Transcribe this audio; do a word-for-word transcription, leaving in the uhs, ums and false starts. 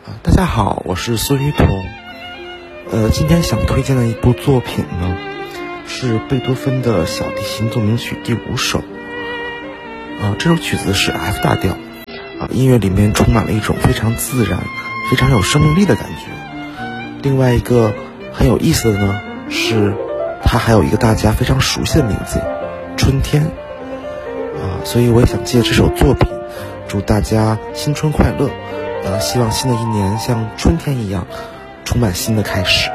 啊，大家好，我是孙雨桐。呃，今天想推荐的一部作品呢，是贝多芬的小提琴奏鸣曲第五首。啊，这首曲子是 F 大调，啊，音乐里面充满了一种非常自然、非常有生命力的感觉。另外一个很有意思的呢，是它还有一个大家非常熟悉的名字——春天。啊，所以我也想借这首作品，祝大家新春快乐。呃，希望新的一年像春天一样，充满新的开始。